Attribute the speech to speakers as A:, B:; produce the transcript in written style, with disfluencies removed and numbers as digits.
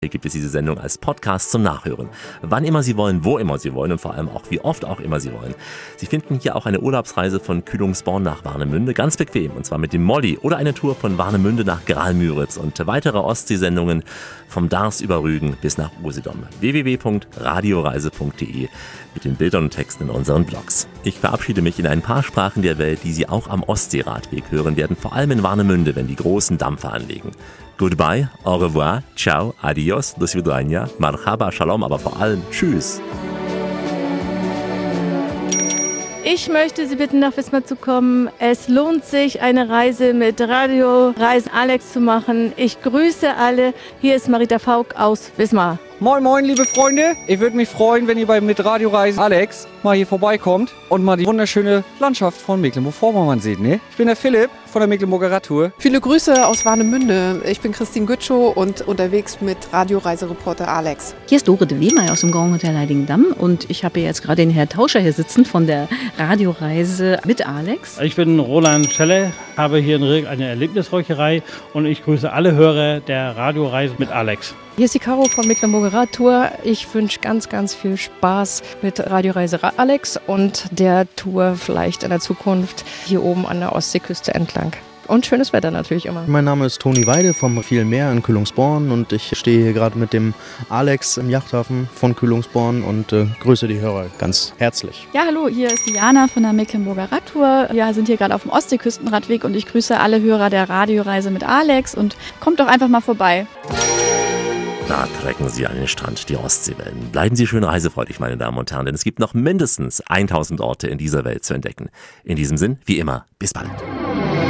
A: Hier gibt es diese Sendung als Podcast zum Nachhören. Wann immer Sie wollen, wo immer Sie wollen und vor allem auch wie oft auch immer Sie wollen. Sie finden hier auch eine Urlaubsreise von Kühlungsborn nach Warnemünde, ganz bequem, und zwar mit dem Molly, oder eine Tour von Warnemünde nach Graal-Müritz und weitere Ostsee-Sendungen vom Dars über Rügen bis nach Usedom. www.radioreise.de mit den Bildern und Texten in unseren Blogs. Ich verabschiede mich in ein paar Sprachen der Welt, die Sie auch am Ostseeradweg hören werden, vor allem in Warnemünde, wenn die großen Dampfer anlegen. Goodbye, au revoir, ciao, adios, do svidania, marhaba, shalom, aber vor allem tschüss.
B: Ich möchte Sie bitten, nach Wismar zu kommen. Es lohnt sich, eine Reise mit Radio Reisen Alex zu machen. Ich grüße alle. Hier ist Marita Faulk aus Wismar.
C: Moin moin, liebe Freunde. Ich würde mich freuen, wenn ihr mit Radio Reisen Alex mal hier vorbeikommt und mal die wunderschöne Landschaft von Mecklenburg-Vorpommern seht. Ne? Ich bin der Philipp von der Mecklenburger Radtour.
D: Viele Grüße aus Warnemünde. Ich bin Christine Gütschow und unterwegs mit Radioreisereporter Alex.
E: Hier ist Dore de Wemer aus dem Grand Hotel Heiligendamm und ich habe jetzt gerade den Herrn Tauscher hier sitzen von der Radioreise mit Alex.
F: Ich bin Roland Schelle, habe hier in Rilk eine Erlebnisräucherei und ich grüße alle Hörer der Radioreise mit Alex.
G: Hier ist die Caro von Mecklenburger Radtour. Ich wünsche ganz viel Spaß mit Radioreise Alex und der Tour vielleicht in der Zukunft hier oben an der Ostseeküste entlang. Und schönes Wetter natürlich immer.
H: Mein Name ist Toni Weide vom Viel Meer in Kühlungsborn und ich stehe hier gerade mit dem Alex im Yachthafen von Kühlungsborn und grüße die Hörer ganz herzlich.
I: Ja, hallo, hier ist Diana von der Mecklenburger Radtour. Wir sind hier gerade auf dem Ostseeküstenradweg und ich grüße alle Hörer der Radioreise mit Alex und kommt doch einfach mal vorbei.
A: Na, trecken Sie an den Strand, die Ostseewellen. Bleiben Sie schön reisefreudig, meine Damen und Herren, denn es gibt noch mindestens 1000 Orte in dieser Welt zu entdecken. In diesem Sinn, wie immer, bis bald.